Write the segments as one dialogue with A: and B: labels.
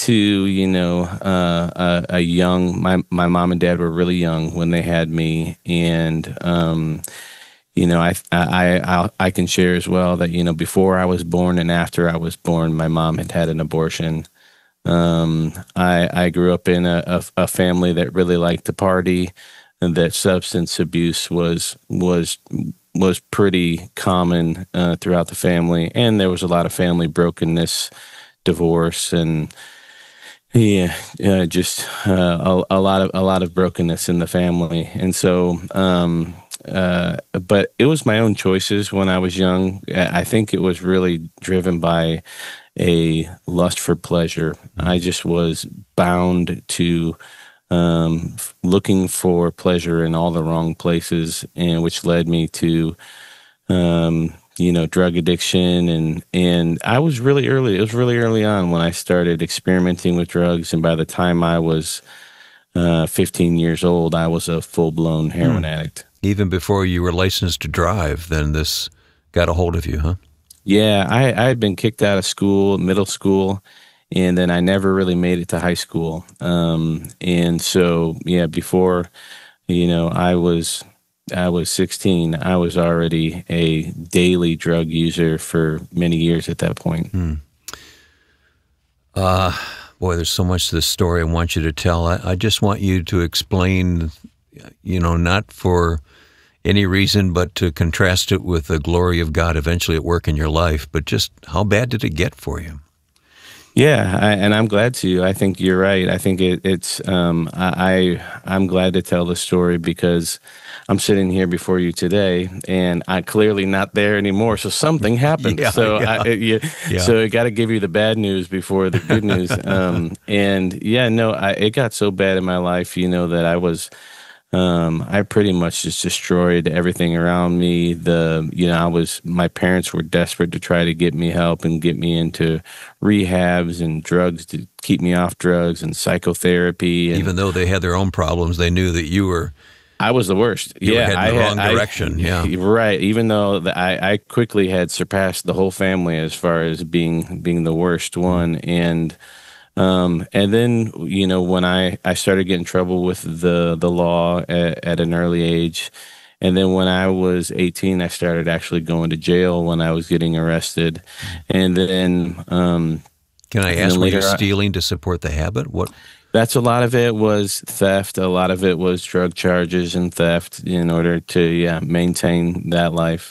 A: to, a young, my mom and dad were really young when they had me. And, I can share as well that, before I was born and after I was born, my mom had an abortion. I grew up in a family that really liked to party, and that substance abuse was pretty common throughout the family, and there was a lot of family brokenness, divorce, and just a lot of brokenness in the family, and so. But it was my own choices when I was young. I think it was really driven by a lust for pleasure. I just was bound to looking for pleasure in all the wrong places, and which led me to drug addiction, and I was really early. It was really early on when I started experimenting with drugs, and by the time I was 15 years old, I was a full-blown heroin addict.
B: Even before you were licensed to drive, then this got a hold of you, huh?
A: Yeah, I had been kicked out of school, middle school, and then I never really made it to high school. And so, before, I was 16, I was already a daily drug user for many years at that point.
B: Boy, there's so much to this story I want you to tell. I just want you to explain, not for any reason, but to contrast it with the glory of God eventually at work in your life. But just how bad did it get for you?
A: Yeah, and I'm glad to. I think you're right. I think I'm glad to tell the story because I'm sitting here before you today, and I'm clearly not there anymore. So something happened. So I got to give you the bad news before the good news. It got so bad in my life, that I pretty much just destroyed everything around me. My parents were desperate to try to get me help and get me into rehabs and drugs to keep me off drugs and psychotherapy. And
B: even though they had their own problems, they knew that
A: I was the worst.
B: You were heading the wrong direction.
A: Right. Even though I quickly had surpassed the whole family as far as being the worst one. And then, when I started getting in trouble with the law at an early age, and then when I was 18, I started actually going to jail when I was getting arrested. And then,
B: can I ask, were you stealing to support the habit? What?
A: That's a lot of it was theft. A lot of it was drug charges and theft in order to maintain that life.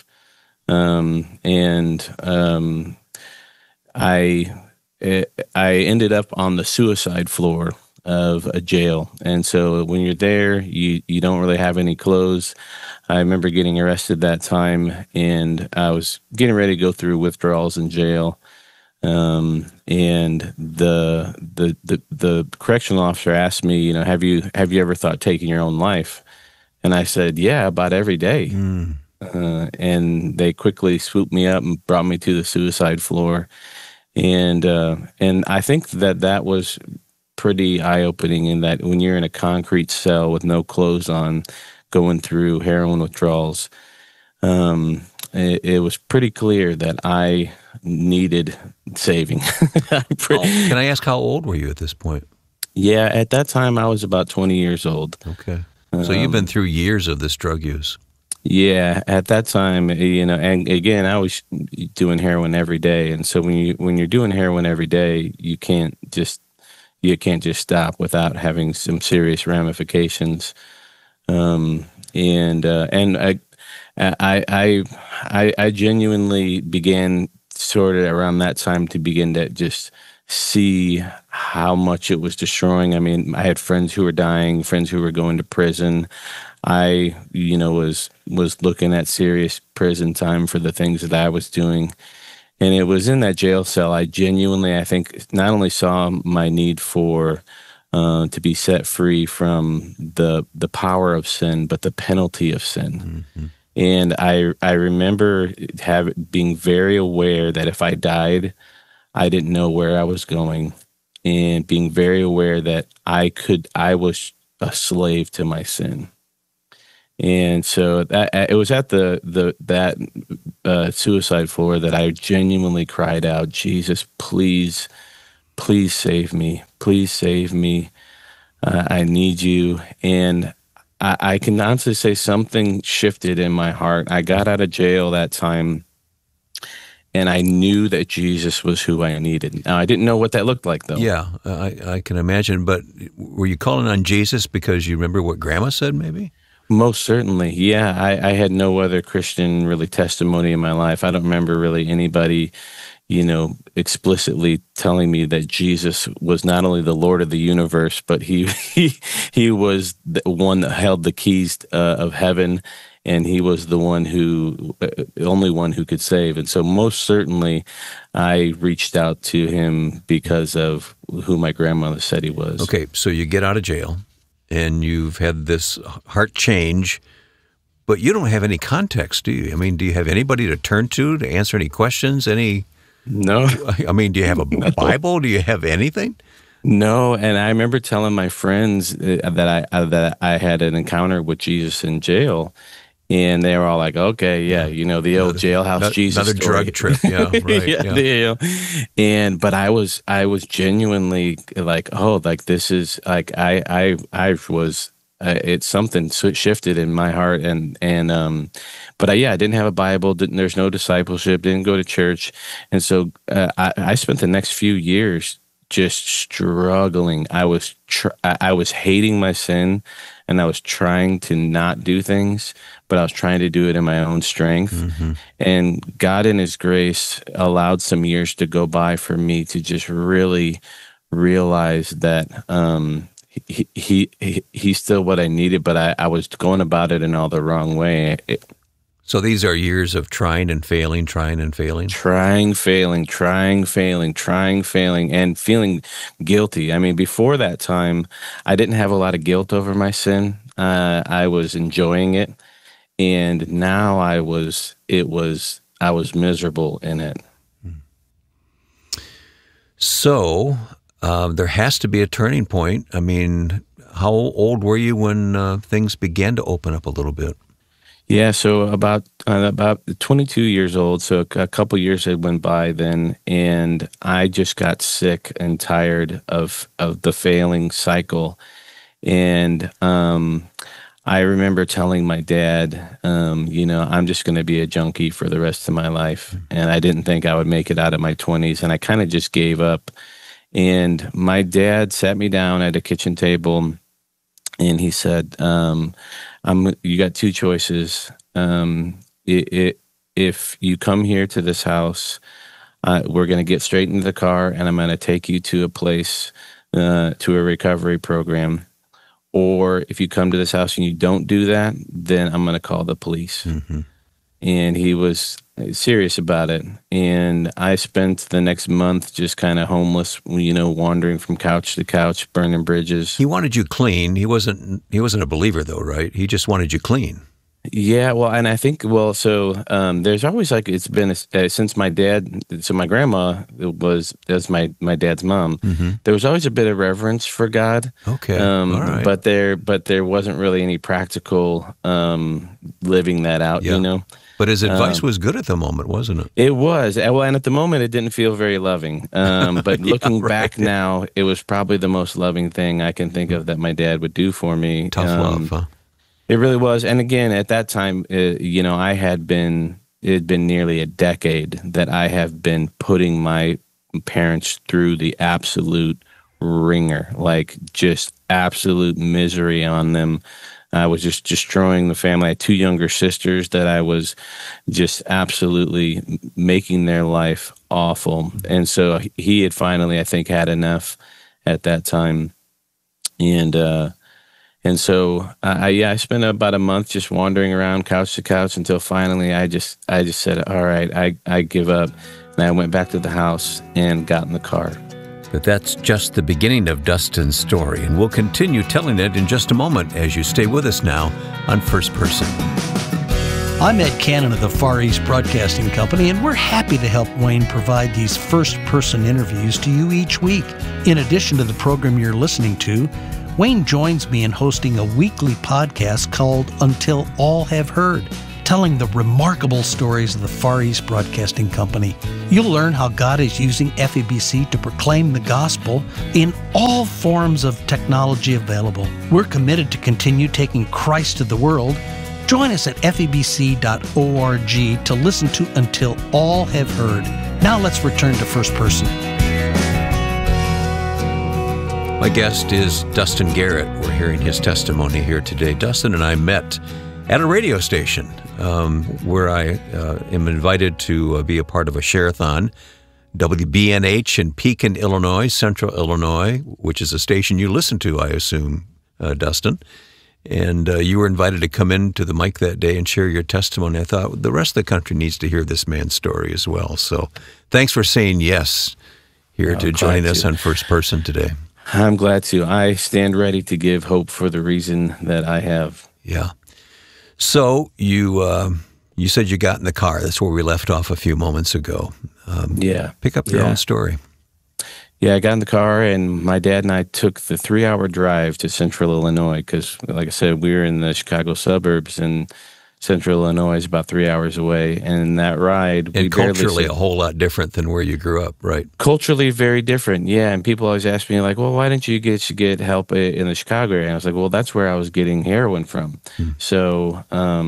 A: I ended up on the suicide floor of a jail. And so when you're there, you don't really have any clothes. I remember getting arrested that time, and I was getting ready to go through withdrawals in jail. And the correctional officer asked me, have you ever thought taking your own life? And I said, yeah, about every day. And they quickly swooped me up and brought me to the suicide floor. And I think that was pretty eye-opening in that when you're in a concrete cell with no clothes on, going through heroin withdrawals, it was pretty clear that I needed saving.
B: Can I ask, how old were you at this point?
A: Yeah, at that time I was about 20 years old.
B: Okay. So you've been through years of this drug use.
A: Yeah, at that time, and again, I was doing heroin every day, and so when you're doing heroin every day, you can't just stop without having some serious ramifications. I genuinely began sort of around that time to begin to just see how much it was destroying. I mean, I had friends who were dying, friends who were going to prison. I, was looking at serious prison time for the things that I was doing. And it was in that jail cell I genuinely, I think, not only saw my need for to be set free from the power of sin, but the penalty of sin. Mm-hmm. And I remember being very aware that if I died, I didn't know where I was going, and being very aware that I was a slave to my sin. And so it was at that suicide floor that I genuinely cried out, Jesus, please please save me. Please save me. I need you. And I can honestly say something shifted in my heart. I got out of jail that time, and I knew that Jesus was who I needed. Now, I didn't know what that looked like, though.
B: Yeah, I can imagine. But were you calling on Jesus because you remember what Grandma said, maybe?
A: Most certainly. Yeah, I had no other Christian really testimony in my life. I don't remember really anybody, explicitly telling me that Jesus was not only the Lord of the universe, but he was the one that held the keys of heaven, and he was the only one who could save. And so most certainly I reached out to him because of who my grandmother said he was.
B: Okay, so you get out of jail, and you've had this heart change, but you don't have any context, do you? I mean, do you have anybody to turn to answer any questions?
A: No.
B: I mean, do you have a Bible? Do you have anything?
A: No, and I remember telling my friends that I had an encounter with Jesus in jail, and they were all like, "Okay, yeah, the old jailhouse Jesus
B: another
A: story."
B: drug trip, yeah, right,
A: yeah. But I was genuinely like, oh, like this is like I was. It's something shifted in my heart, but I didn't have a Bible. There's no discipleship. Didn't go to church, and so I spent the next few years just struggling. I was hating my sin, and I was trying to not do things, but I was trying to do it in my own strength. Mm-hmm. And God, in His grace, allowed some years to go by for me to just really realize that. He's still what I needed, but I was going about it in all the wrong way.
B: So these are years of trying and failing, and feeling
A: guilty. I mean, before that time, I didn't have a lot of guilt over my sin. I was enjoying it, and now I was miserable in it.
B: So. There has to be a turning point. I mean, how old were you when things began to open up a little bit?
A: Yeah, so about 22 years old. So a couple years had went by then, and I just got sick and tired of the failing cycle. And I remember telling my dad, I'm just going to be a junkie for the rest of my life. And I didn't think I would make it out of my 20s, and I kind of just gave up. And my dad sat me down at a kitchen table, and he said, you got two choices. If you come here to this house, we're going to get straight into the car, and I'm going to take you to a place, to a recovery program. Or if you come to this house and you don't do that, then I'm going to call the police. Mm-hmm. And he was serious about it. And I spent the next month just kind of homeless, wandering from couch to couch, burning bridges.
B: He wanted you clean. He wasn't a believer, though, right? He just wanted you clean.
A: Yeah, well, and I think, there's always it's been since my dad, so my grandma was my dad's mom. Mm-hmm. There was always a bit of reverence for God.
B: Okay, all right.
A: But there wasn't really any practical living that out,
B: But his advice was good at the moment, wasn't it?
A: It was. Well, and at the moment, it didn't feel very loving. But looking back now, it was probably the most loving thing I can think of that my dad would do for me.
B: Tough love, huh?
A: It really was. And again, at that time, it had been nearly a decade that I have been putting my parents through the absolute ringer, like just absolute misery on them. I was just destroying the family. I had two younger sisters that I was just absolutely making their life awful. And so he had finally, I think, had enough at that time. And so I spent about a month just wandering around couch to couch until finally I just said, all right, I give up. And I went back to the house and got in the car.
B: But that's just the beginning of Dustin's story, and we'll continue telling it in just a moment as you stay with us now on First Person.
C: I'm Ed Cannon of the Far East Broadcasting Company, and we're happy to help Wayne provide these first-person interviews to you each week. In addition to the program you're listening to, Wayne joins me in hosting a weekly podcast called Until All Have Heard, telling the remarkable stories of the Far East Broadcasting Company. You'll learn how God is using FEBC to proclaim the gospel in all forms of technology available. We're committed to continue taking Christ to the world. Join us at febc.org to listen to Until All Have Heard. Now let's return to First Person.
B: My guest is Dustin Garrett. We're hearing his testimony here today. Dustin and I met at a radio station where I am invited to be a part of a share-a-thon. WBNH in Pekin, Illinois, Central Illinois, which is a station you listen to, I assume, Dustin. And you were invited to come into the mic that day and share your testimony. I thought the rest of the country needs to hear this man's story as well. So thanks for saying yes here to join us on First Person today.
A: I'm glad to. I stand ready to give hope for the reason that I have.
B: Yeah. So you said you got in the car. That's where we left off a few moments ago. Pick up your own story.
A: Yeah, I got in the car, and my dad and I took the 3-hour drive to Central Illinois because, like I said, we were in the Chicago suburbs, and Central Illinois is about 3 hours away. And that ride,
B: and culturally a whole lot different than where you grew up, right?
A: Culturally very different, yeah. And people always ask me, like, well, why didn't you get help in the Chicago area? And I was like, well, that's where I was getting heroin from. So,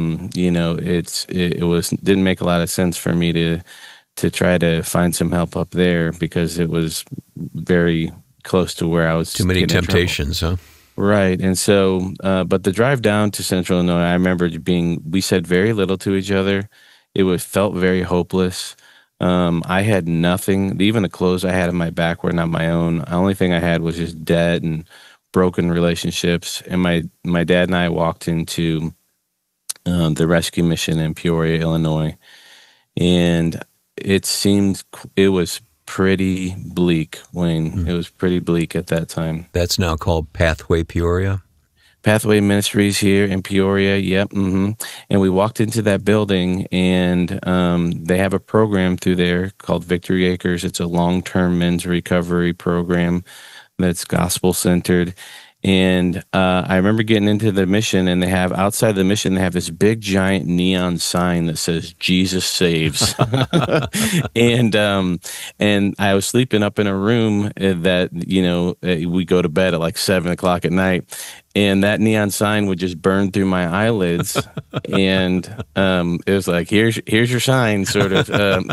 A: it didn't make a lot of sense for me to try to find some help up there because it was very close to where I was.
B: Too many temptations, huh?
A: Right. And so, but the drive down to Central Illinois, I remember we said very little to each other. It felt very hopeless. I had nothing. Even the clothes I had on my back were not my own. The only thing I had was just debt and broken relationships. And my dad and I walked into the rescue mission in Peoria, Illinois. And it was pretty bleak, Wayne. It was pretty bleak at that time.
B: That's now called Pathway Peoria?
A: Pathway Ministries here in Peoria, yep. And we walked into that building, and they have a program through there called Victory Acres. It's a long-term men's recovery program that's gospel-centered. And I remember getting into the mission, and outside the mission, they have this big giant neon sign that says Jesus saves. and I was sleeping up in a room that, we go to bed at like 7:00 at night. And that neon sign would just burn through my eyelids, and it was like, here's your sign, sort of,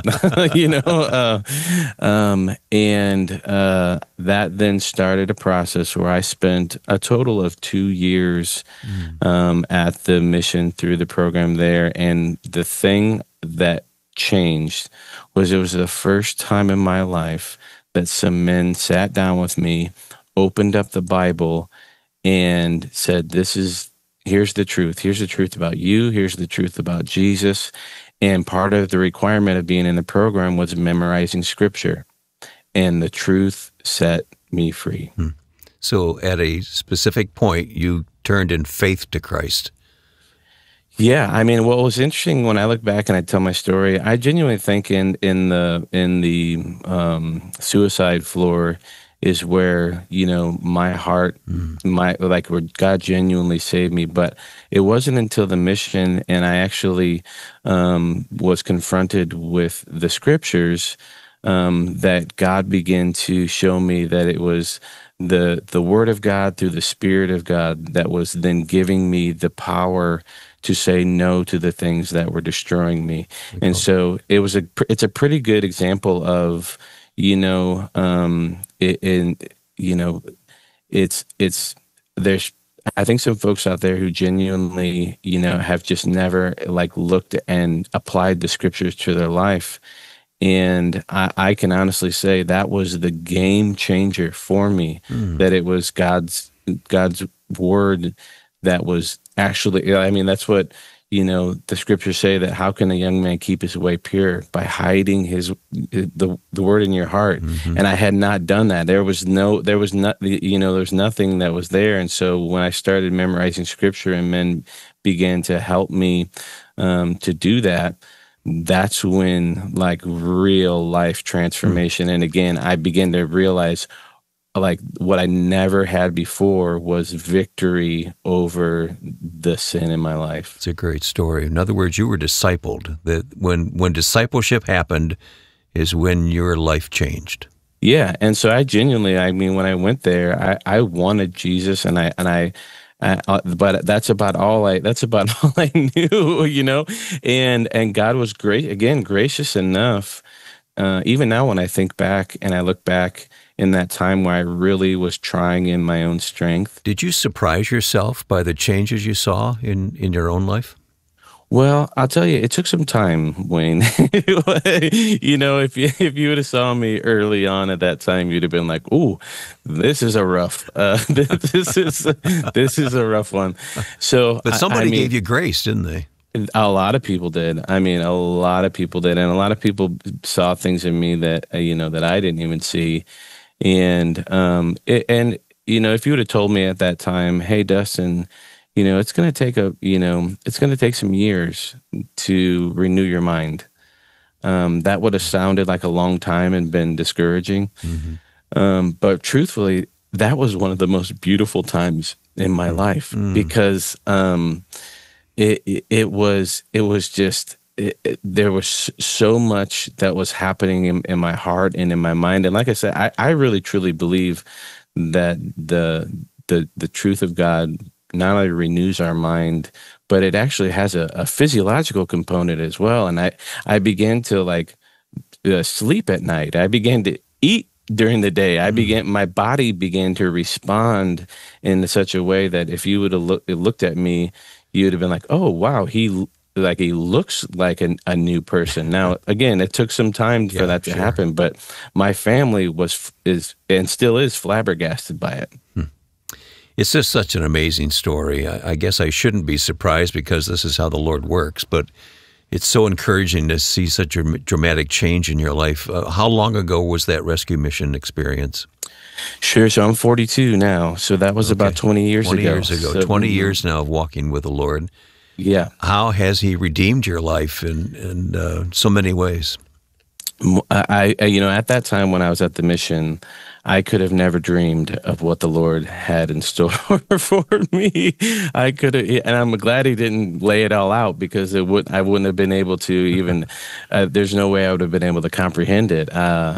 A: that then started a process where I spent a total of 2 years at the mission through the program there, and the thing that changed was it was the first time in my life that some men sat down with me, opened up the Bible, and said, here's the truth. Here's the truth about you. Here's the truth about Jesus. And part of the requirement of being in the program was memorizing Scripture. And the truth set me free.
B: So at a specific point, you turned in faith to Christ.
A: Yeah, I mean, what was interesting when I look back and I tell my story, I genuinely think in the suicide floor is where, my heart, where God genuinely saved me. But it wasn't until the mission and I actually was confronted with the Scriptures that God began to show me that it was the Word of God through the Spirit of God that was then giving me the power to say no to the things that were destroying me. Okay. And so it's a pretty good example of, there's, I think, some folks out there who genuinely, have just never looked and applied the Scriptures to their life. And I can honestly say that was the game changer for me, that it was God's Word that was actually, that's what, the Scriptures say, that how can a young man keep his way pure? By hiding the Word in your heart. And I had not done that. There was nothing that was there. And so when I started memorizing Scripture and men began to help me to do that, that's when real life transformation. And again, I began to realize like what I never had before was victory over the sin in my life.
B: It's a great story. In other words, you were discipled. That when discipleship happened is when your life changed.
A: Yeah, and so I genuinely, I mean, when I went there, I wanted Jesus, but that's about all I knew, you know, and God was gracious enough. Even now, when I think back and I look back in that time where I really was trying in my own strength.
B: Did you surprise yourself by the changes you saw in your own life?
A: Well, I'll tell you, it took some time, Wayne. You know, if you would have saw me early on at that time, you'd have been like, "Ooh, this is a rough. This is a rough one." So,
B: but somebody gave you grace, didn't they?
A: A lot of people did. I mean, a lot of people did, and a lot of people saw things in me that that I didn't even see. And if you would have told me at that time, "Hey, Dustin, it's going to take some years to renew your mind," that would have sounded like a long time and been discouraging. Mm-hmm. But truthfully, that was one of the most beautiful times in my life because it was just. There was so much that was happening in my heart and in my mind, and like I said, I really truly believe that the truth of God not only renews our mind, but it actually has a physiological component as well. And I began to sleep at night. I began to eat during the day. My body began to respond in such a way that if you would have looked at me, you'd have been like, "Oh, wow, he looks like a new person." Now, again, it took some time for that to happen, but my family is and still is flabbergasted by it.
B: It's just such an amazing story. I guess I shouldn't be surprised because this is how the Lord works, but it's so encouraging to see such a dramatic change in your life. How long ago was that rescue mission experience?
A: Sure. So I'm 42 now. So that was about 20 years ago.
B: 20 years ago. So, 20 years now of walking with the Lord.
A: Yeah.
B: How has He redeemed your life in so many ways?
A: I at that time when I was at the mission, I could have never dreamed of what the Lord had in store for me. I could have, and I'm glad He didn't lay it all out because I wouldn't have been able to even. There's no way I would have been able to comprehend it.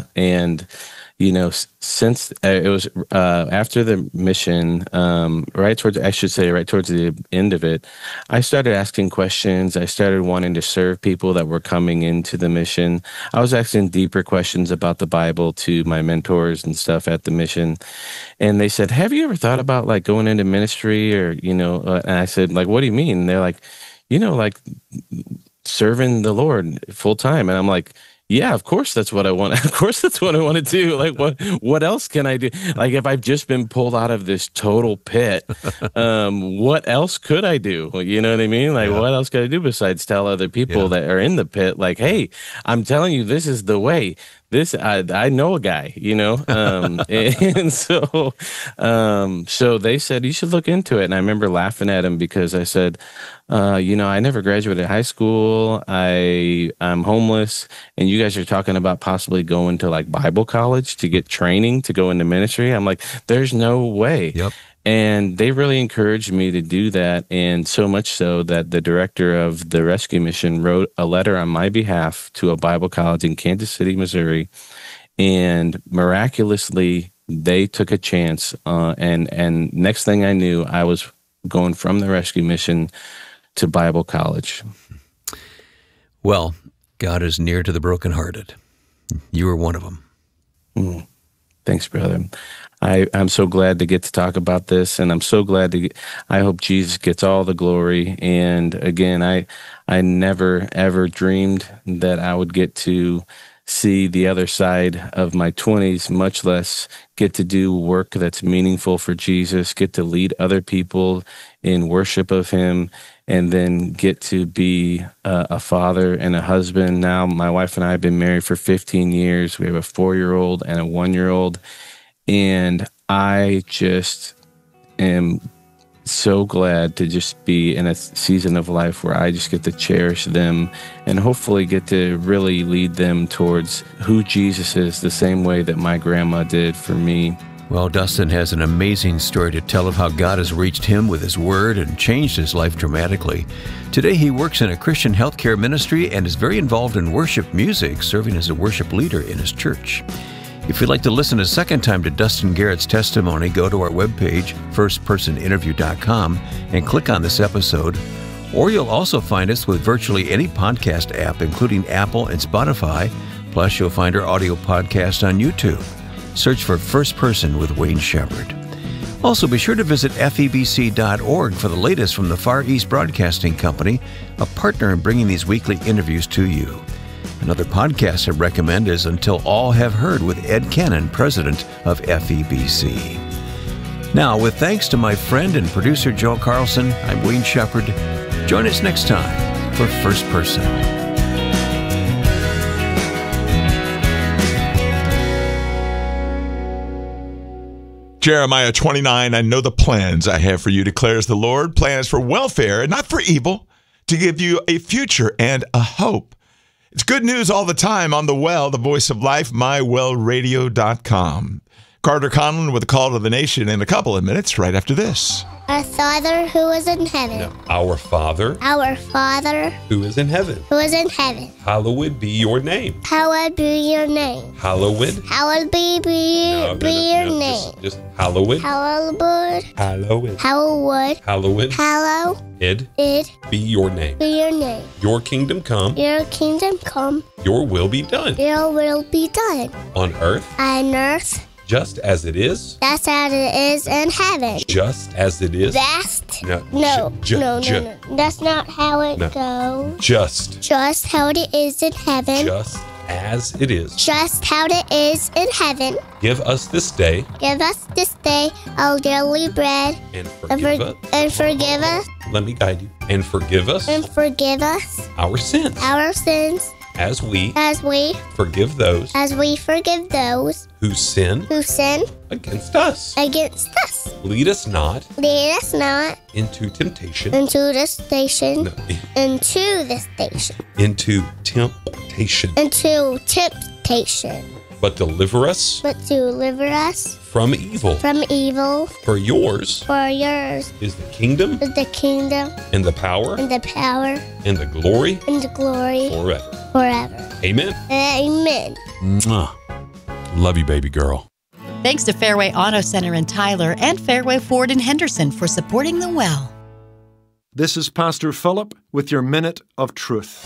A: Since it was after the mission, right towards the end of it, I started asking questions. I started wanting to serve people that were coming into the mission. I was asking deeper questions about the Bible to my mentors and stuff at the mission. And they said, "Have you ever thought about going into ministry or, and I said, "What do you mean?" And they're like, serving the Lord full time. And I'm like, "Yeah, of course that's what I want. Of course that's what I want to do. What else can I do? If I've just been pulled out of this total pit, what else could I do? You know what I mean? What else could I do besides tell other people that are in the pit, hey, I'm telling you, this is the way. This, I know a guy, and so they said, "You should look into it." And I remember laughing at him because I said, I never graduated high school. I'm homeless. And you guys are talking about possibly going to Bible college to get training to go into ministry. I'm like, there's no way.
B: Yep.
A: And they really encouraged me to do that. And so much so that the director of the rescue mission wrote a letter on my behalf to a Bible college in Kansas City, Missouri. And miraculously, they took a chance. And next thing I knew, I was going from the rescue mission to Bible college.
B: Well, God is near to the brokenhearted. You were one of them.
A: Thanks, brother. I'm so glad to get to talk about this, and I'm so glad I hope Jesus gets all the glory. And again, I never, ever dreamed that I would get to see the other side of my 20s, much less get to do work that's meaningful for Jesus, get to lead other people in worship of Him, and then get to be a father and a husband. Now, my wife and I have been married for 15 years. We have a 4-year-old and a 1-year-old. And I just am so glad to just be in a season of life where I just get to cherish them and hopefully get to really lead them towards who Jesus is, the same way that my grandma did for me.
B: Well, Dustin has an amazing story to tell of how God has reached him with His Word and changed his life dramatically. Today, he works in a Christian healthcare ministry and is very involved in worship music, serving as a worship leader in his church. If you'd like to listen a second time to Dustin Garrett's testimony, go to our webpage, firstpersoninterview.com, and click on this episode. Or you'll also find us with virtually any podcast app, including Apple and Spotify. Plus, you'll find our audio podcast on YouTube. Search for First Person with Wayne Shepherd. Also, be sure to visit febc.org for the latest from the Far East Broadcasting Company, a partner in bringing these weekly interviews to you. Another podcast I recommend is Until All Have Heard with Ed Cannon, president of FEBC. Now, with thanks to my friend and producer Joe Carlson, I'm Wayne Shepherd. Join us next time for First Person.
D: Jeremiah 29, I know the plans I have for you, declares the Lord, plans for welfare and not for evil, to give you a future and a hope. It's good news all the time on The Well, the voice of life, mywellradio.com. Carter Conlon with a call to the nation in a couple of minutes, right after this.
E: Our Father who is in heaven.
F: No, our Father.
E: Our Father
F: Who is in heaven.
E: who is in heaven.
F: Hallowed be your name.
E: Hallowed be your name.
F: Hallowed.
E: Hallowed be your name.
F: Just hallowed.
E: Hallowed.
F: Hallowed.
E: Hallowed.
F: Hallowed.
E: Hallowed.
F: It be your name.
E: Be your name.
F: Your kingdom come.
E: Your kingdom come.
F: Your will be done.
E: Your will be done.
F: On earth.
E: On earth.
F: Just as it is.
E: That's as it is in heaven.
F: Just as it is.
E: No. That's not how it goes.
F: Just
E: how it is in heaven.
F: Just as it is.
E: Just how it is in heaven.
F: Give us this day.
E: Give us this day our daily bread.
F: And forgive us.
E: And forgive us.
F: Let me guide you. And forgive us.
E: And forgive us.
F: Our sins.
E: Our sins.
F: As we
E: forgive those. As we forgive those.
F: Who sin. Against us. Lead us not. Into temptation.
E: Into temptation.
F: But deliver us. From evil. For yours. Is the kingdom. And the power. And the glory. Forever. Amen.
D: Mwah. Love you, baby girl.
G: Thanks to Fairway Auto Center in Tyler and Fairway Ford in Henderson for supporting The Well.
H: This is Pastor Philip with your Minute of Truth.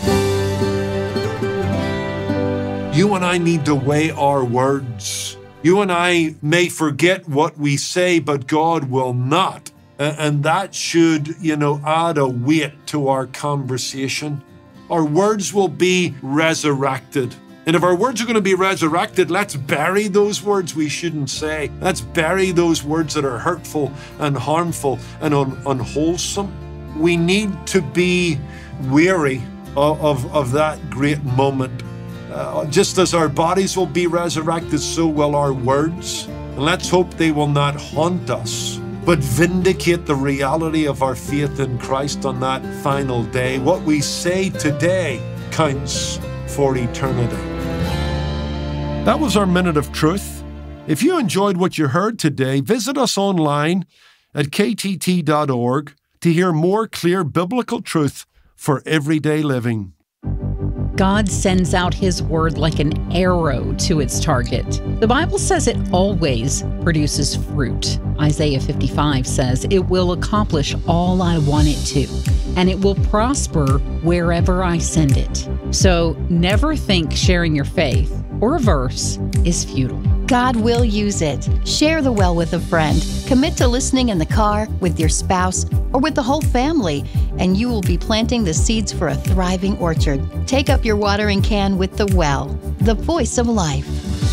H: You and I need to weigh our words. You and I may forget what we say, but God will not. And that should, add a weight to our conversation. Our words will be resurrected. And if our words are going to be resurrected, let's bury those words we shouldn't say. Let's bury those words that are hurtful and harmful and unwholesome. We need to be wary of that great moment. Just as our bodies will be resurrected, so will our words. And let's hope they will not haunt us, but vindicate the reality of our faith in Christ on that final day. What we say today counts for eternity. That was our Minute of Truth. If you enjoyed what you heard today, visit us online at ktt.org to hear more clear biblical truth for everyday living.
I: God sends out His word like an arrow to its target. The Bible says it always produces fruit. Isaiah 55 says it will accomplish all I want it to, and it will prosper wherever I send it. So never think sharing your faith or a verse is futile.
G: God will use it. Share The Well with a friend. Commit to listening in the car, with your spouse, or with the whole family, and you will be planting the seeds for a thriving orchard. Take up your watering can with The Well, the voice of life.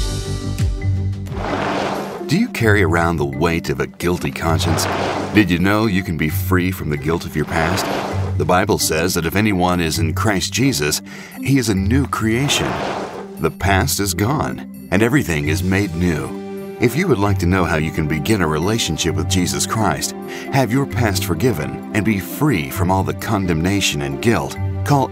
J: Do you carry around the weight of a guilty conscience? Did you know you can be free from the guilt of your past? The Bible says that if anyone is in Christ Jesus, he is a new creation. The past is gone, and everything is made new. If you would like to know how you can begin a relationship with Jesus Christ, have your past forgiven, and be free from all the condemnation and guilt, call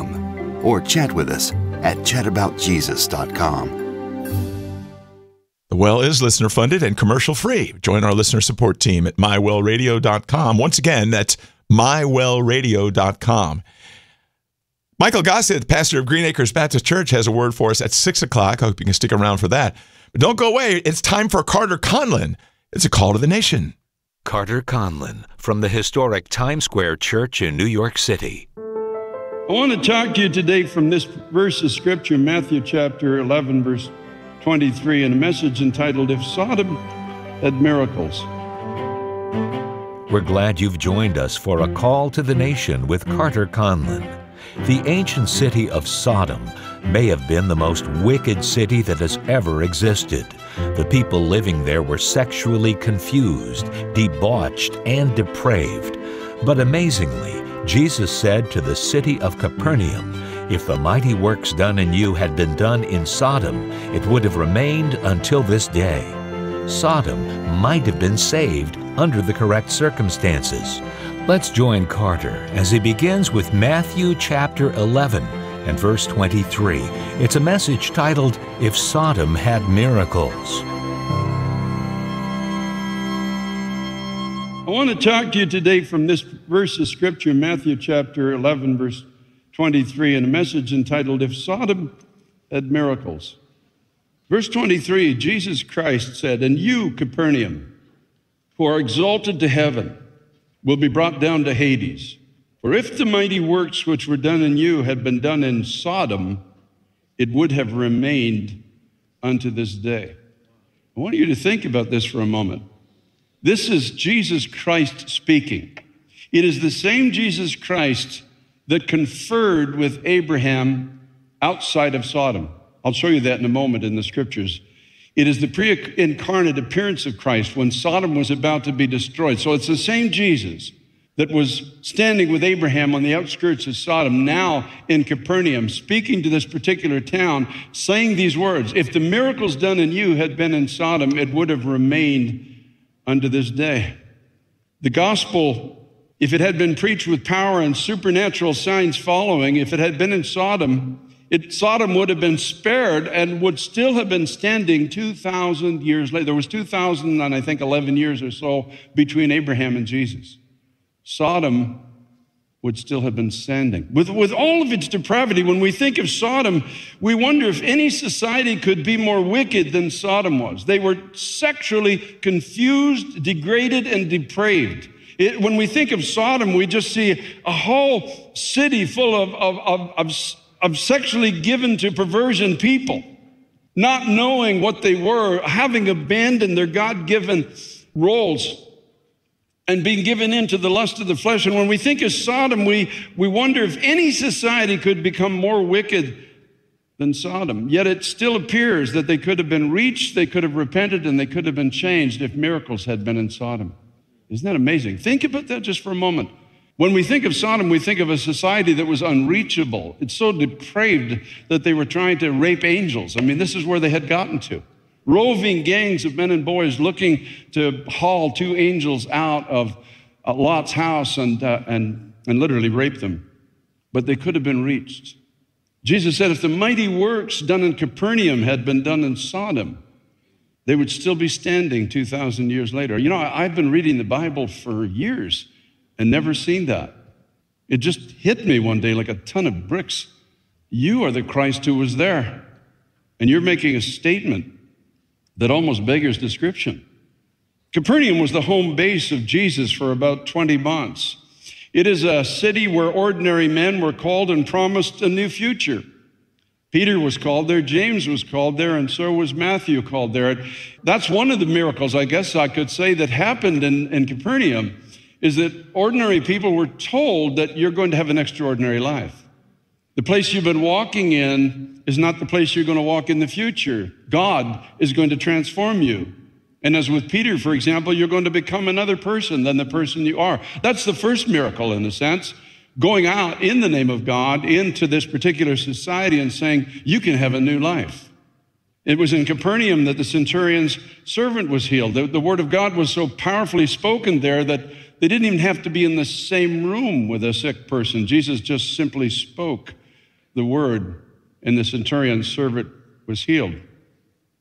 J: 888-NEED-HIM or chat with us at chataboutjesus.com.
D: The Well is listener funded and commercial free. Join our listener support team at mywellradio.com. Once again, that's mywellradio.com. Michael Gossett, pastor of Green Acres Baptist Church, has a word for us at 6 o'clock. I hope you can stick around for that. But don't go away. It's time for Carter Conlon. It's a call to the nation.
K: Carter Conlon from the historic Times Square Church in New York City.
L: I want to talk to you today from this verse of Scripture, Matthew chapter 11, verse 23, in a message entitled, If Sodom Had Miracles.
K: We're glad you've joined us for a call to the nation with Carter Conlon. The ancient city of Sodom may have been the most wicked city that has ever existed. The people living there were sexually confused, debauched, and depraved. But amazingly, Jesus said to the city of Capernaum, if the mighty works done in you had been done in Sodom, it would have remained until this day. Sodom might have been saved under the correct circumstances. Let's join Carter as he begins with Matthew chapter 11 and verse 23. It's a message titled, If Sodom Had Miracles.
L: I want to talk to you today from this verse of Scripture, Matthew chapter 11, verse 23, in a message entitled, If Sodom Had Miracles. Verse 23, Jesus Christ said, And you, Capernaum, who are exalted to heaven, will be brought down to Hades. For if the mighty works which were done in you had been done in Sodom, it would have remained unto this day. I want you to think about this for a moment. This is Jesus Christ speaking. It is the same Jesus Christ that conferred with Abraham outside of Sodom. I'll show you that in a moment in the Scriptures. It is the pre-incarnate appearance of Christ when Sodom was about to be destroyed. So it's the same Jesus that was standing with Abraham on the outskirts of Sodom, now in Capernaum, speaking to this particular town, saying these words, if the miracles done in you had been in Sodom, it would have remained unto this day. The gospel, if it had been preached with power and supernatural signs following, if it had been in Sodom, Sodom would have been spared and would still have been standing 2,000 years later. There was 2,011 years or so between Abraham and Jesus. Sodom would still have been standing. With all of its depravity, when we think of Sodom, we wonder if any society could be more wicked than Sodom was. They were sexually confused, degraded, and depraved. When we think of Sodom, we just see a whole city full of sexually given to perversion people, not knowing what they were, having abandoned their God-given roles and being given into the lust of the flesh. And when we think of Sodom, we wonder if any society could become more wicked than Sodom. Yet it still appears that they could have been reached, they could have repented, and they could have been changed if miracles had been in Sodom. Isn't that amazing? Think about that just for a moment. When we think of Sodom, we think of a society that was unreachable. It's so depraved that they were trying to rape angels. I mean, this is where they had gotten to. Roving gangs of men and boys looking to haul two angels out of Lot's house and literally rape them. But they could have been reached. Jesus said if the mighty works done in Capernaum had been done in Sodom, they would still be standing 2,000 years later. You know, I've been reading the Bible for years and never seen that. It just hit me one day like a ton of bricks. You are the Christ who was there. And you're making a statement that almost beggars description. Capernaum was the home base of Jesus for about 20 months. It is a city where ordinary men were called and promised a new future. Peter was called there, James was called there, and so was Matthew called there. That's one of the miracles, I guess I could say, that happened in Capernaum, is that ordinary people were told that you're going to have an extraordinary life. The place you've been walking in is not the place you're going to walk in the future. God is going to transform you. And as with Peter, for example, you're going to become another person than the person you are. That's the first miracle, in a sense, going out in the name of God into this particular society and saying, you can have a new life. It was in Capernaum that the centurion's servant was healed. The word of God was so powerfully spoken there that they didn't even have to be in the same room with a sick person. Jesus just simply spoke the word, and the centurion's servant was healed.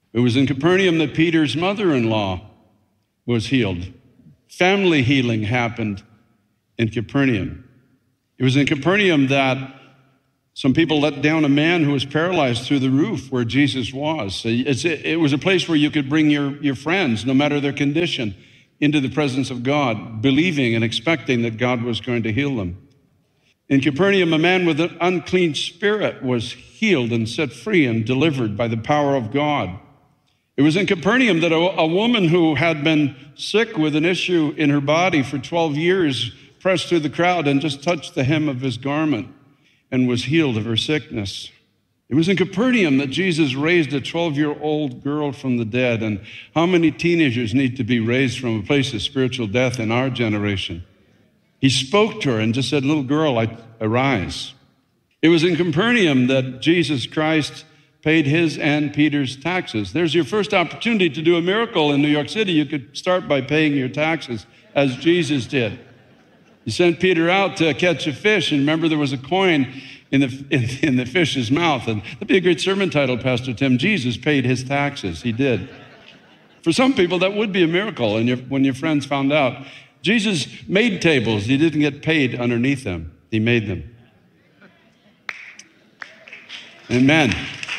L: It was in Capernaum that Peter's mother-in-law was healed. Family healing happened in Capernaum. It was in Capernaum that some people let down a man who was paralyzed through the roof where Jesus was. It was a place where you could bring your friends, no matter their condition, into the presence of God, believing and expecting that God was going to heal them. In Capernaum, a man with an unclean spirit was healed and set free and delivered by the power of God. It was in Capernaum that a woman who had been sick with an issue in her body for 12 years pressed through the crowd and just touched the hem of his garment and was healed of her sickness. It was in Capernaum that Jesus raised a 12-year-old girl from the dead. And how many teenagers need to be raised from a place of spiritual death in our generation? He spoke to her and just said, "Little girl, arise." It was in Capernaum that Jesus Christ paid his and Peter's taxes. There's your first opportunity to do a miracle in New York City. You could start by paying your taxes, as Jesus did. He sent Peter out to catch a fish, and remember there was a coin in the fish's mouth. And that'd be a great sermon title, Pastor Tim. Jesus paid his taxes. He did. For some people, that would be a miracle, and when your friends found out. Jesus made tables. He didn't get paid underneath them. He made them. Amen.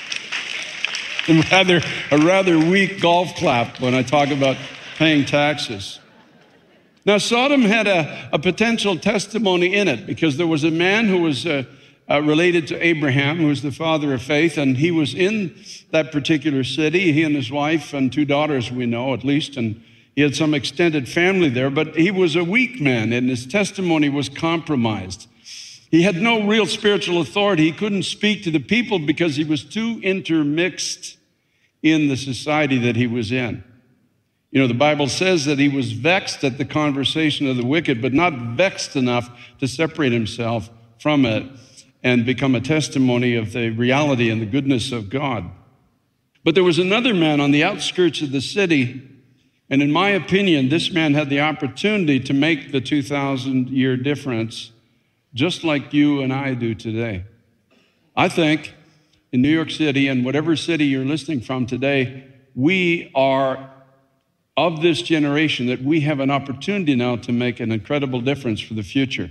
L: A rather weak golf clap when I talk about paying taxes. Now, Sodom had a potential testimony in it because there was a man who was related to Abraham, who was the father of faith, and he was in that particular city, he and his wife and 2 daughters, we know at least, and he had some extended family there, but he was a weak man and his testimony was compromised. He had no real spiritual authority. He couldn't speak to the people because he was too intermixed in the society that he was in. You know, the Bible says that he was vexed at the conversation of the wicked, but not vexed enough to separate himself from it and become a testimony of the reality and the goodness of God. But there was another man on the outskirts of the city, and in my opinion, this man had the opportunity to make the 2,000-year difference, just like you and I do today. I think in New York City and whatever city you're listening from today, we are of this generation that we have an opportunity now to make an incredible difference for the future.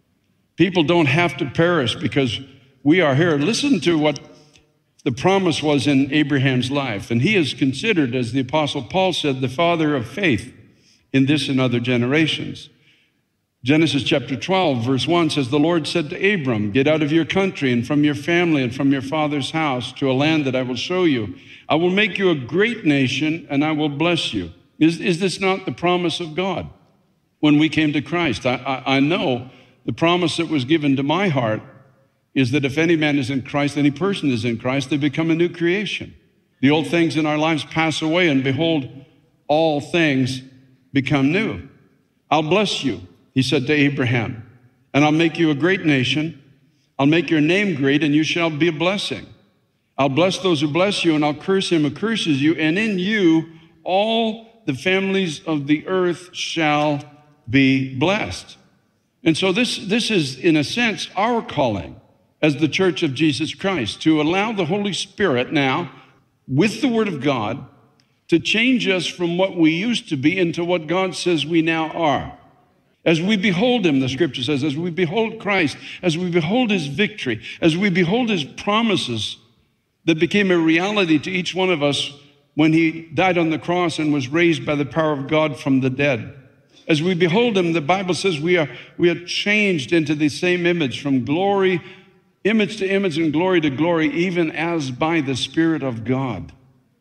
L: People don't have to perish because we are here. Listen to what the promise was in Abraham's life. And he is considered, as the Apostle Paul said, the father of faith in this and other generations. Genesis chapter 12, verse 1 says, "The Lord said to Abram, get out of your country and from your family and from your father's house to a land that I will show you. I will make you a great nation and I will bless you." Is this not the promise of God when we came to Christ? I know the promise that was given to my heart is that if any man is in Christ, any person is in Christ, they become a new creation. The old things in our lives pass away, and behold, all things become new. I'll bless you, he said to Abraham, and I'll make you a great nation. I'll make your name great, and you shall be a blessing. I'll bless those who bless you, and I'll curse him who curses you, and in you all the families of the earth shall be blessed. And so this is, in a sense, our calling as the Church of Jesus Christ, to allow the Holy Spirit now, with the Word of God, to change us from what we used to be into what God says we now are. As we behold him, the scripture says, as we behold Christ, as we behold his victory, as we behold his promises that became a reality to each one of us when he died on the cross and was raised by the power of God from the dead. As we behold him, the Bible says we are changed into the same image, from glory, image to image and glory to glory, even as by the Spirit of God.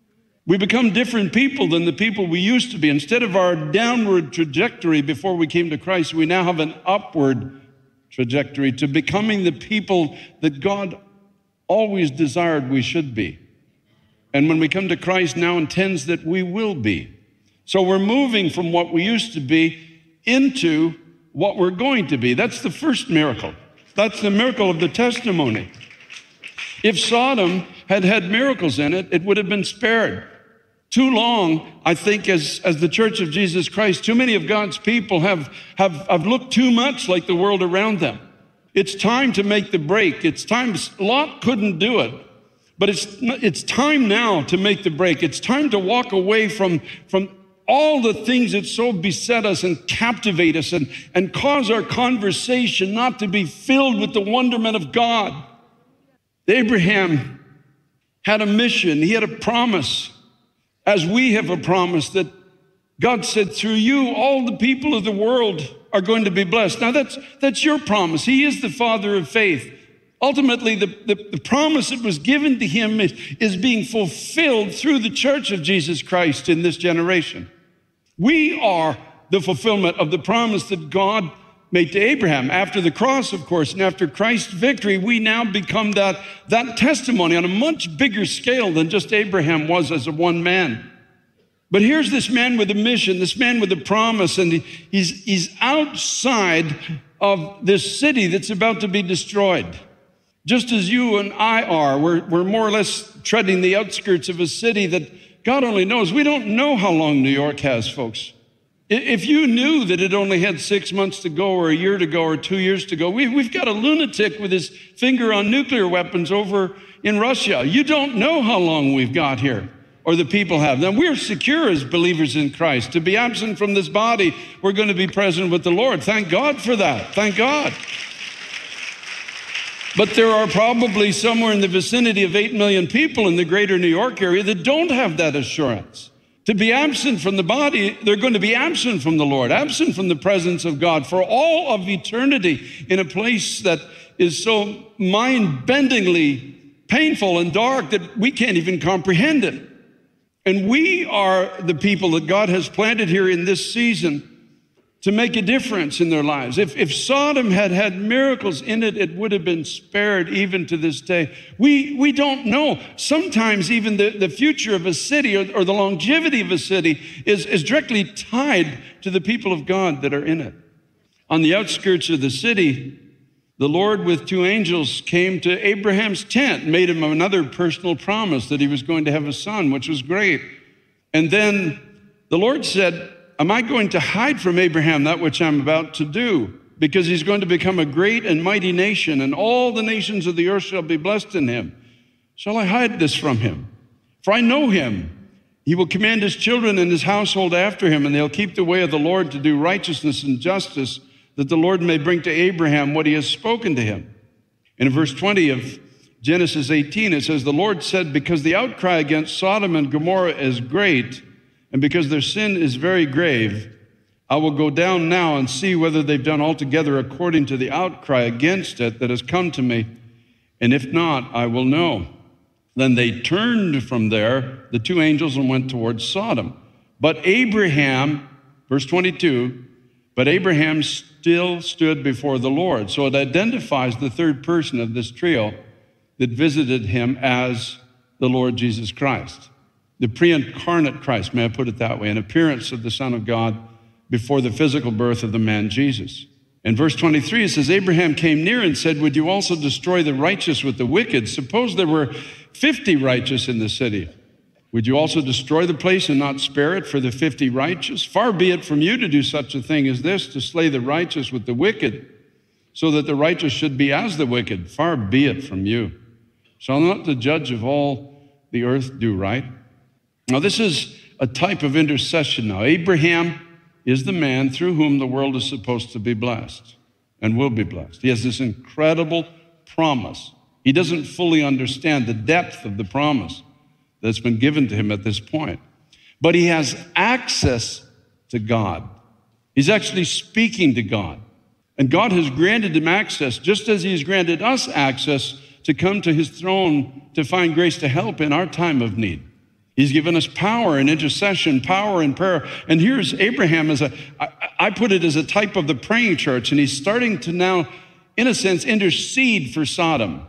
L: We become different people than the people we used to be. Instead of our downward trajectory before we came to Christ, we now have an upward trajectory to becoming the people that God always desired we should be. And when we come to Christ, now intends that we will be. So we're moving from what we used to be into what we're going to be. That's the first miracle. That's the miracle of the testimony. If Sodom had had miracles in it, it would have been spared. Too long, I think, as the Church of Jesus Christ, too many of God's people have looked too much like the world around them. It's time to make the break. It's time. Lot couldn't do it. But it's time now to make the break. It's time to walk away from all the things that so beset us and captivate us and cause our conversation not to be filled with the wonderment of God. Abraham had a mission. He had a promise, as we have a promise that God said, through you, all the people of the world are going to be blessed. Now, that's your promise. He is the father of faith. Ultimately, the promise that was given to him is being fulfilled through the church of Jesus Christ in this generation. We are the fulfillment of the promise that God made to Abraham. After the cross, of course, and after Christ's victory, we now become that testimony on a much bigger scale than just Abraham was as a one man. But here's this man with a mission, this man with a promise, and he's outside of this city that's about to be destroyed. Just as you and I are, we're more or less treading the outskirts of a city that God only knows. We don't know how long New York has, folks. If you knew that it only had 6 months to go or a year to go or 2 years to go, we've got a lunatic with his finger on nuclear weapons over in Russia. You don't know how long we've got here, or the people have. Now, we're secure as believers in Christ. To be absent from this body, we're going to be present with the Lord. Thank God for that. Thank God. But there are probably somewhere in the vicinity of 8 million people in the greater New York area that don't have that assurance. To be absent from the body, they're going to be absent from the Lord, absent from the presence of God for all of eternity in a place that is so mind-bendingly painful and dark that we can't even comprehend it. And we are the people that God has planted here in this season to make a difference in their lives. If Sodom had had miracles in it, it would have been spared even to this day. We don't know. Sometimes even the future of a city or the longevity of a city is directly tied to the people of God that are in it. On the outskirts of the city, the Lord with 2 angels came to Abraham's tent, made him another personal promise that he was going to have a son, which was great. And then the Lord said, am I going to hide from Abraham that which I'm about to do? Because he's going to become a great and mighty nation, and all the nations of the earth shall be blessed in him. Shall I hide this from him? For I know him. He will command his children and his household after him, and they'll keep the way of the Lord to do righteousness and justice, that the Lord may bring to Abraham what he has spoken to him. In verse 20 of Genesis 18, it says, the Lord said, because the outcry against Sodom and Gomorrah is great, and because their sin is very grave, I will go down now and see whether they've done altogether according to the outcry against it that has come to me. And if not, I will know. Then they turned from there, the 2 angels, and went towards Sodom. But Abraham, verse 22, but Abraham still stood before the Lord. So it identifies the third person of this trio that visited him as the Lord Jesus Christ. The pre-incarnate Christ, may I put it that way, an appearance of the Son of God before the physical birth of the man Jesus. In verse 23, it says, Abraham came near and said, would you also destroy the righteous with the wicked? Suppose there were 50 righteous in the city. Would you also destroy the place and not spare it for the 50 righteous? Far be it from you to do such a thing as this, to slay the righteous with the wicked, so that the righteous should be as the wicked. Far be it from you. Shall not the judge of all the earth do right? Now, this is a type of intercession now. Abraham is the man through whom the world is supposed to be blessed and will be blessed. He has this incredible promise. He doesn't fully understand the depth of the promise that's been given to him at this point. But he has access to God. He's actually speaking to God. And God has granted him access, just as he has granted us access to come to his throne to find grace to help in our time of need. He's given us power in intercession, power in prayer. And here's Abraham I put it as a type of the praying church, and he's starting to now, in a sense, intercede for Sodom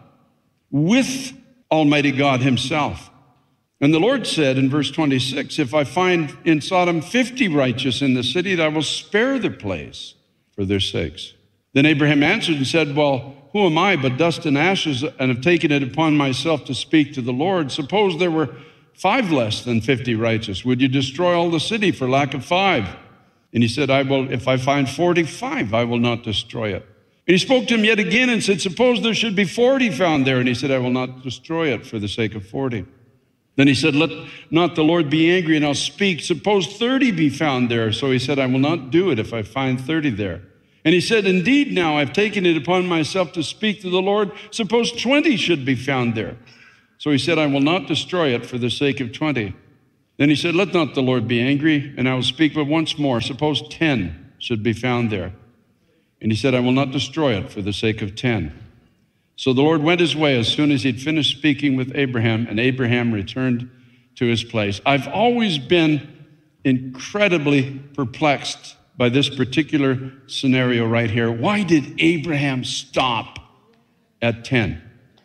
L: with Almighty God himself. And the Lord said in verse 26, if I find in Sodom 50 righteous in the city, I will spare the place for their sakes. Then Abraham answered and said, well, who am I but dust and ashes, and have taken it upon myself to speak to the Lord? Suppose there were 5 less than 50 righteous. Would you destroy all the city for lack of 5? And he said, if I find 45, I will not destroy it. And he spoke to him yet again and said, suppose there should be 40 found there. And he said, I will not destroy it for the sake of 40. Then he said, let not the Lord be angry, and I'll speak. Suppose 30 be found there. So he said, I will not do it if I find 30 there. And he said, indeed, now I've taken it upon myself to speak to the Lord. Suppose 20 should be found there. So he said, I will not destroy it for the sake of 20. Then he said, let not the Lord be angry, and I will speak but once more. Suppose 10 should be found there. And he said, I will not destroy it for the sake of 10. So the Lord went his way as soon as he'd finished speaking with Abraham, and Abraham returned to his place. I've always been incredibly perplexed by this particular scenario right here. Why did Abraham stop at 10?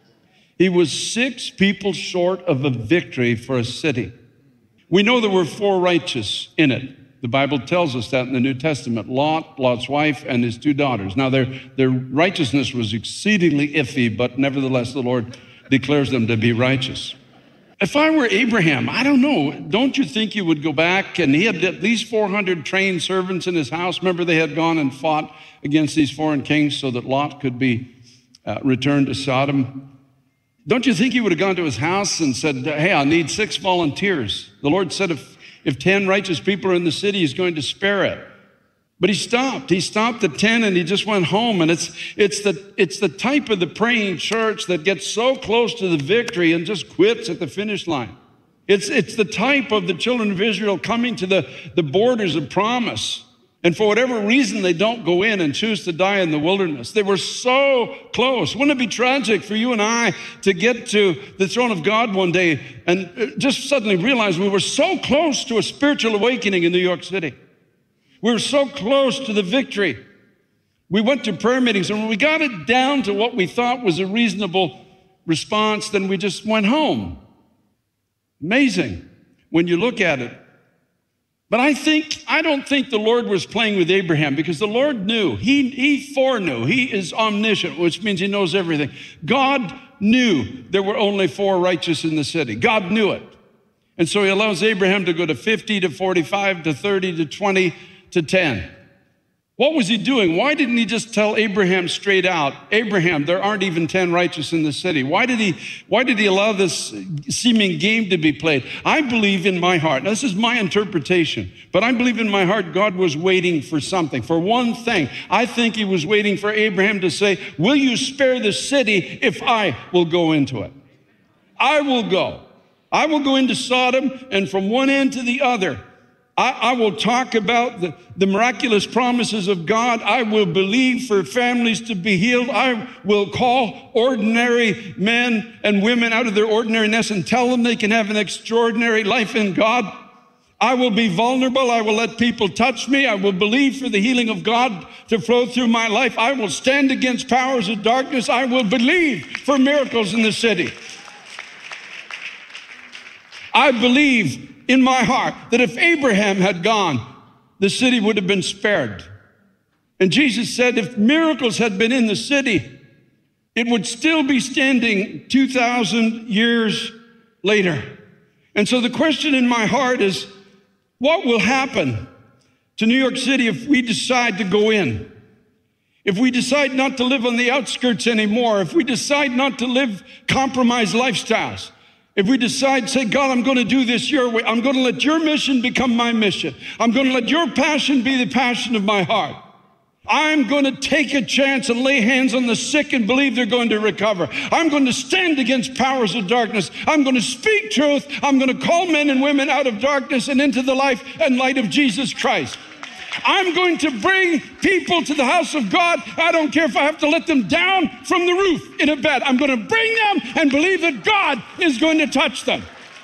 L: He was 6 people short of a victory for a city. We know there were 4 righteous in it. The Bible tells us that in the New Testament. Lot, Lot's wife, and his 2 daughters. Now, their righteousness was exceedingly iffy, but nevertheless, the Lord declares them to be righteous. If I were Abraham, I don't know, don't you think you would go back? And he had at least 400 trained servants in his house. Remember, they had gone and fought against these foreign kings so that Lot could be returned to Sodom. Don't you think he would have gone to his house and said, hey, I need 6 volunteers? The Lord said if 10 righteous people are in the city, he's going to spare it. But he stopped. He stopped at 10 and he just went home. And it's the type of the praying church that gets so close to the victory and just quits at the finish line. It's the type of the children of Israel coming to the borders of promise. And for whatever reason, they don't go in and choose to die in the wilderness. They were so close. Wouldn't it be tragic for you and I to get to the throne of God one day and just suddenly realize we were so close to a spiritual awakening in New York City? We were so close to the victory. We went to prayer meetings, and when we got it down to what we thought was a reasonable response, then we just went home. Amazing when you look at it. But I don't think the Lord was playing with Abraham, because the Lord knew. He foreknew. He is omniscient, which means he knows everything. God knew there were only 4 righteous in the city. God knew it. And so he allows Abraham to go to 50 to 45 to 30 to 20 to 10. What was he doing? Why didn't he just tell Abraham straight out, Abraham, there aren't even 10 righteous in the city? Why did he allow this seeming game to be played? I believe in my heart, now this is my interpretation, but I believe in my heart God was waiting for something, for one thing. I think he was waiting for Abraham to say, will you spare the city if I will go into it? I will go. I will go into Sodom, and from one end to the other, I will talk about the miraculous promises of God. I will believe for families to be healed. I will call ordinary men and women out of their ordinariness and tell them they can have an extraordinary life in God. I will be vulnerable. I will let people touch me. I will believe for the healing of God to flow through my life. I will stand against powers of darkness. I will believe for miracles in the city. I believe in my heart that if Abraham had gone, the city would have been spared. And Jesus said if miracles had been in the city, it would still be standing 2,000 years later. And so the question in my heart is, what will happen to New York City if we decide to go in? If we decide not to live on the outskirts anymore, if we decide not to live compromised lifestyles, if we decide, say, God, I'm going to do this your way. I'm going to let your mission become my mission. I'm going to let your passion be the passion of my heart. I'm going to take a chance and lay hands on the sick and believe they're going to recover. I'm going to stand against powers of darkness. I'm going to speak truth. I'm going to call men and women out of darkness and into the life and light of Jesus Christ. I'm going to bring people to the house of God. I don't care if I have to let them down from the roof in a bed. I'm going to bring them and believe that God is going to touch them.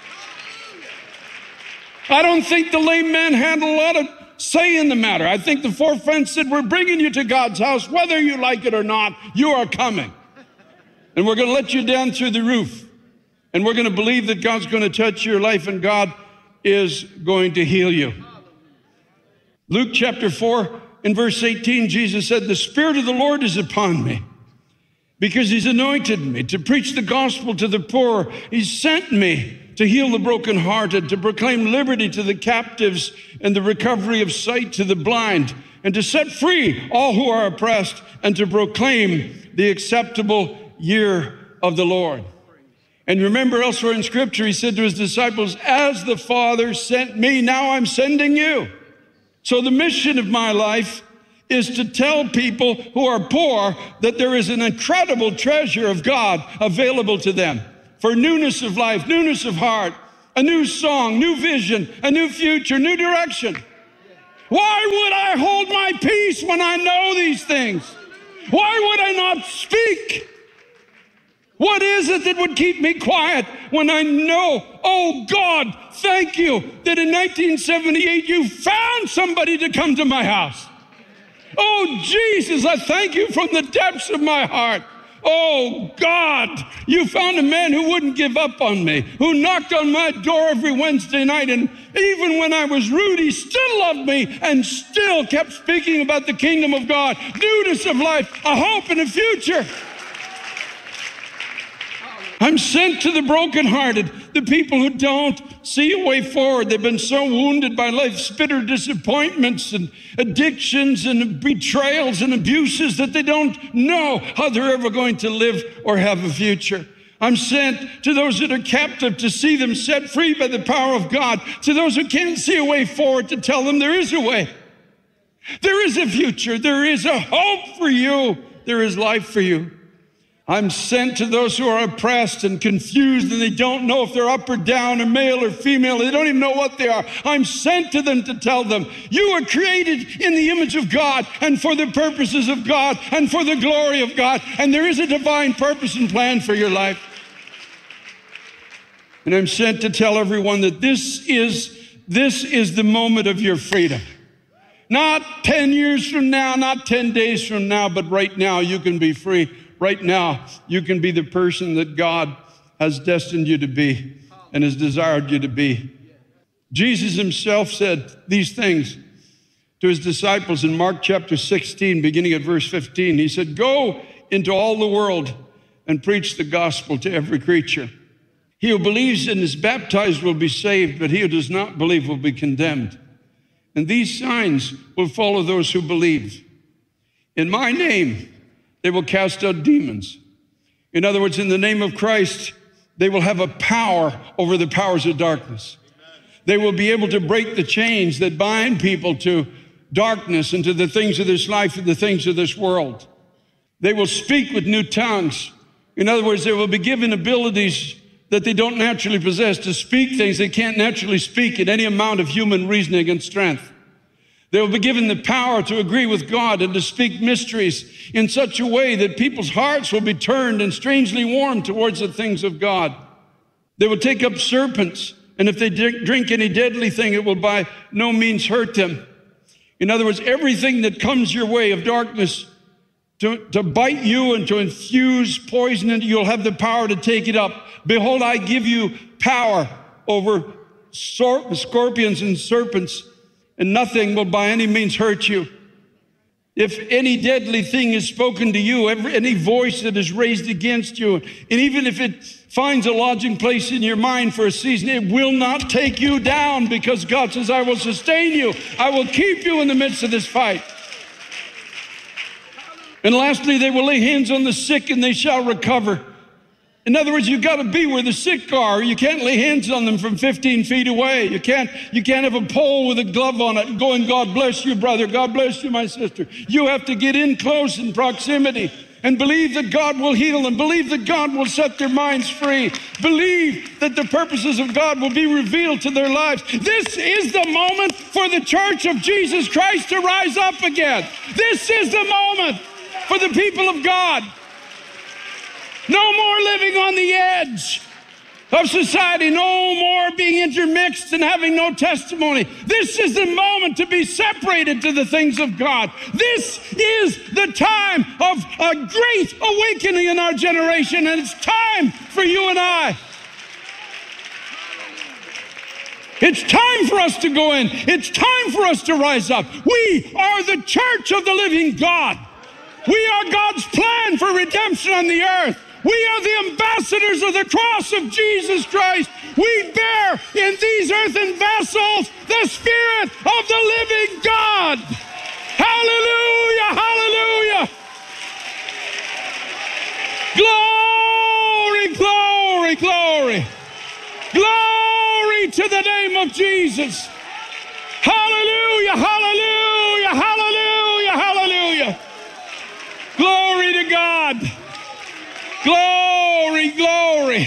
L: I don't think the lame man had a lot of say in the matter. I think the 4 friends said, we're bringing you to God's house. Whether you like it or not, you are coming. And we're going to let you down through the roof. And we're going to believe that God's going to touch your life and God is going to heal you. Luke chapter 4 in verse 18, Jesus said, the Spirit of the Lord is upon me because he's anointed me to preach the gospel to the poor. He's sent me to heal the brokenhearted, to proclaim liberty to the captives and the recovery of sight to the blind, and to set free all who are oppressed, and to proclaim the acceptable year of the Lord. And remember elsewhere in Scripture, he said to his disciples, as the Father sent me, now I'm sending you. So the mission of my life is to tell people who are poor that there is an incredible treasure of God available to them for newness of life, newness of heart, a new song, new vision, a new future, new direction. Why would I hold my peace when I know these things? Why would I not speak? What is it that would keep me quiet when I know, oh God, thank you that in 1978 you found somebody to come to my house. Oh Jesus, I thank you from the depths of my heart. Oh God, you found a man who wouldn't give up on me, who knocked on my door every Wednesday night, and even when I was rude, he still loved me and still kept speaking about the kingdom of God, newness of life, a hope and a future. I'm sent to the brokenhearted, the people who don't see a way forward. They've been so wounded by life's bitter disappointments and addictions and betrayals and abuses that they don't know how they're ever going to live or have a future. I'm sent to those that are captive to see them set free by the power of God, to those who can't see a way forward to tell them there is a way. There is a future. There is a hope for you. There is life for you. I'm sent to those who are oppressed and confused and they don't know if they're up or down or male or female. They don't even know what they are. I'm sent to them to tell them, you were created in the image of God and for the purposes of God and for the glory of God. And there is a divine purpose and plan for your life. And I'm sent to tell everyone that this is the moment of your freedom. Not 10 years from now, not 10 days from now, but right now you can be free. Right now, you can be the person that God has destined you to be and has desired you to be. Jesus himself said these things to his disciples in Mark chapter 16, beginning at verse 15. He said, go into all the world and preach the gospel to every creature. He who believes and is baptized will be saved, but he who does not believe will be condemned. And these signs will follow those who believe. In my name, they will cast out demons. In other words, in the name of Christ, they will have a power over the powers of darkness. They will be able to break the chains that bind people to darkness and to the things of this life and the things of this world. They will speak with new tongues. In other words, they will be given abilities that they don't naturally possess to speak things they can't naturally speak in any amount of human reasoning and strength. They will be given the power to agree with God and to speak mysteries in such a way that people's hearts will be turned and strangely warmed towards the things of God. They will take up serpents, and if they drink any deadly thing, it will by no means hurt them. In other words, everything that comes your way of darkness to bite you and to infuse poison into you, you'll have the power to take it up. Behold, I give you power over scorpions and serpents, and nothing will by any means hurt you. If any deadly thing is spoken to you, any voice that is raised against you, and even if it finds a lodging place in your mind for a season, it will not take you down, because God says, I will sustain you. I will keep you in the midst of this fight. And lastly, they will lay hands on the sick and they shall recover. In other words, you've got to be where the sick are. You can't lay hands on them from 15 feet away. You can't have a pole with a glove on it and going, God bless you, brother. God bless you, my sister. You have to get in close in proximity and believe that God will heal them. Believe that God will set their minds free. Believe that the purposes of God will be revealed to their lives. This is the moment for the church of Jesus Christ to rise up again. This is the moment for the people of God. No more living on the edge of society. No more being intermixed and having no testimony. This is the moment to be separated to the things of God. This is the time of a great awakening in our generation, and it's time for you and I. It's time for us to go in. It's time for us to rise up. We are the church of the living God. We are God's plan for redemption on the earth. We are the ambassadors of the cross of Jesus Christ. We bear in these earthen vessels the Spirit of the living God. Hallelujah, hallelujah. Glory, glory, glory. Glory to the name of Jesus. Hallelujah, hallelujah, hallelujah, hallelujah. Glory to God. Glory, glory.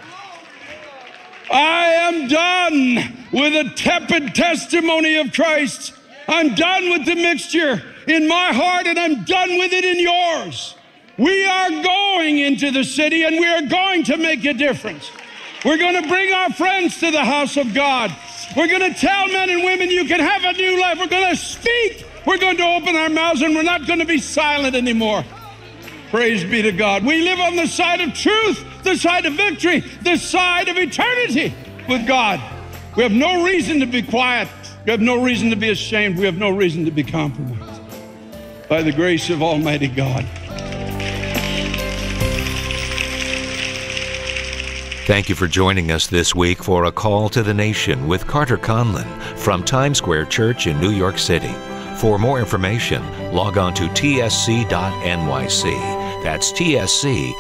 L: I am done with a tepid testimony of Christ. I'm done with the mixture in my heart, and I'm done with it in yours. We are going into the city, and we are going to make a difference. We're going to bring our friends to the house of God. We're going to tell men and women you can have a new life. We're going to speak. We're going to open our mouths, and we're not going to be silent anymore. Praise be to God. We live on the side of truth, the side of victory, the side of eternity with God. We have no reason to be quiet. We have no reason to be ashamed. We have no reason to be compromised. By the grace of Almighty God.
K: Thank you for joining us this week for A Call to the Nation with Carter Conlon from Times Square Church in New York City. For more information, log on to tsc.nyc. That's tsc.nyc.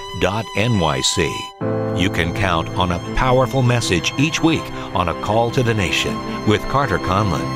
K: You can count on a powerful message each week on A Call to the Nation with Carter Conlon.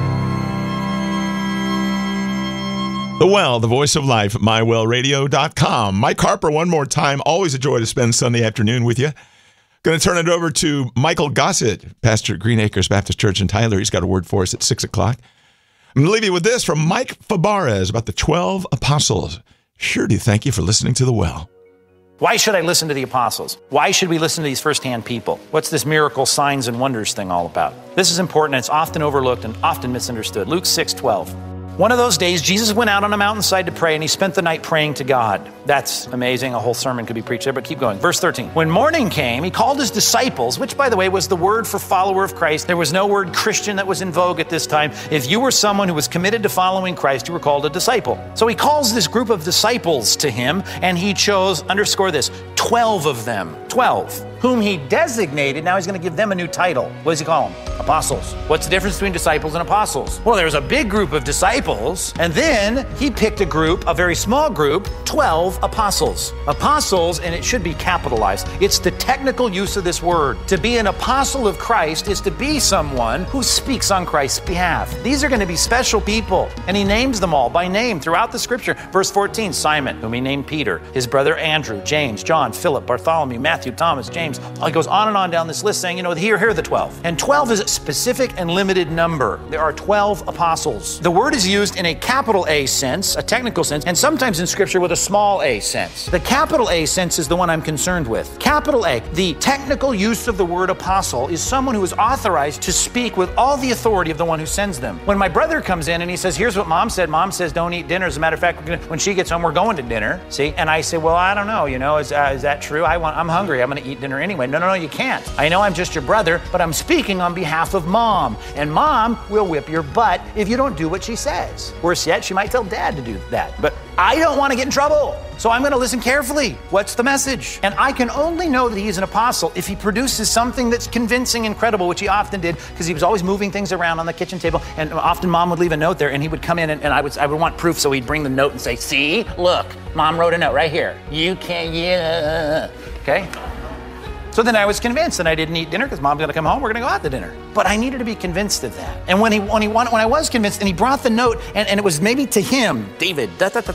D: The Well, the voice of life, mywellradio.com. Mike Harper, one more time. Always a joy to spend Sunday afternoon with you. Going to turn it over to Michael Gossett, pastor at Green Acres Baptist Church in Tyler. He's got a word for us at 6 o'clock. I'm going to leave you with this from Mike Fabarez about the 12 apostles. Sure do thank you for listening to The Well.
M: Why should I listen to the apostles? Why should we listen to these firsthand people? What's this miracle, signs, and wonders thing all about? This is important, and it's often overlooked and often misunderstood. Luke 6:12. One of those days, Jesus went out on a mountainside to pray, and he spent the night praying to God. That's amazing. A whole sermon could be preached there, but keep going. Verse 13. When morning came, he called his disciples, which, by the way, was the word for follower of Christ. There was no word Christian that was in vogue at this time. If you were someone who was committed to following Christ, you were called a disciple. So he calls this group of disciples to him, and he chose, underscore this, 12 of them. 12. Whom he designated, now he's going to give them a new title. What does he call them? Apostles. What's the difference between disciples and apostles? Well, there's a big group of disciples, and then he picked a group, a very small group, 12 apostles. Apostles, and it should be capitalized. It's the technical use of this word. To be an apostle of Christ is to be someone who speaks on Christ's behalf. These are going to be special people, and he names them all by name throughout the scripture. Verse 14, Simon, whom he named Peter, his brother Andrew, James, John, Philip, Bartholomew, Matthew, Thomas, James. It goes on and on down this list saying, here are the 12. And 12 is a specific and limited number. There are 12 apostles. The word is used in a capital A sense, a technical sense, and sometimes in scripture with a small a sense. The capital A sense is the one I'm concerned with. Capital A, the technical use of the word apostle, is someone who is authorized to speak with all the authority of the one who sends them. When my brother comes in and he says, here's what mom said. Mom says don't eat dinner. As a matter of fact, when she gets home, we're going to dinner. See? And I say, well, I don't know. Is that true? I'm hungry. I'm going to eat dinner anyway. No, you can't. I know I'm just your brother, but I'm speaking on behalf of mom. And mom will whip your butt if you don't do what she says. Worse yet, she might tell dad to do that. But I don't want to get in trouble. So I'm going to listen carefully. What's the message? And I can only know that he is an apostle if he produces something that's convincing and credible, which he often did, because he was always moving things around on the kitchen table. And often mom would leave a note there, and he would come in, and I would want proof. So he'd bring the note and say, see, look, mom wrote a note right here. You can't, okay? So then I was convinced, and I didn't eat dinner because mom's going to come home. We're going to go out to dinner. But I needed to be convinced of that. And when I was convinced, and he brought the note, and it was maybe to him, David,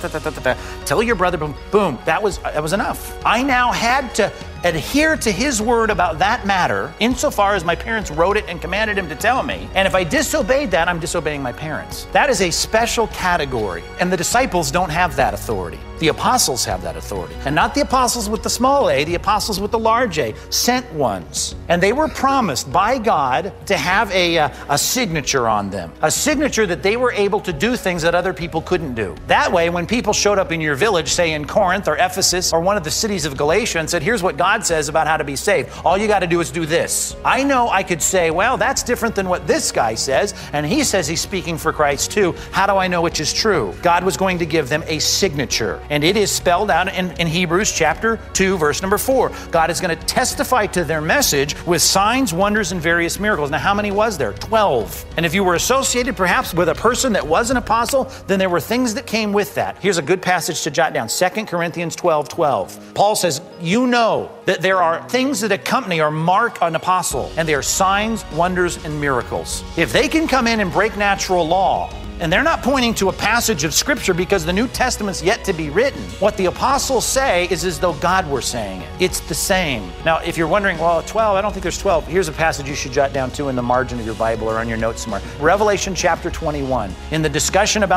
M: tell your brother, boom, that was enough. I now had to adhere to his word about that matter insofar as my parents wrote it and commanded him to tell me. And if I disobeyed that, I'm disobeying my parents. That is a special category, and the disciples don't have that authority. The apostles have that authority. And not the apostles with the small a, the apostles with the large A, sent ones. And they were promised by God to have a signature on them, a signature that they were able to do things that other people couldn't do. That way, when people showed up in your village, say in Corinth or Ephesus or one of the cities of Galatia, and said, here's what God says about how to be saved, all you got to do is do this. I know I could say, well, that's different than what this guy says, and he says he's speaking for Christ too. How do I know which is true? God was going to give them a signature, and it is spelled out in Hebrews chapter 2, verse number 4. God is going to testify to their message with signs, wonders, and various miracles. Now, how many was there? 12. And if you were associated perhaps with a person that was an apostle, then there were things that came with that. Here's a good passage to jot down, 2 Corinthians 12:12. Paul says, you know that there are things that accompany or mark an apostle, and they are signs, wonders, and miracles. If they can come in and break natural law, and they're not pointing to a passage of Scripture because the New Testament's yet to be written. What the apostles say is as though God were saying it. It's the same. Now, if you're wondering, well, 12, I don't think there's 12. Here's a passage you should jot down too in the margin of your Bible or on your notes somewhere. Revelation chapter 21. In the discussion about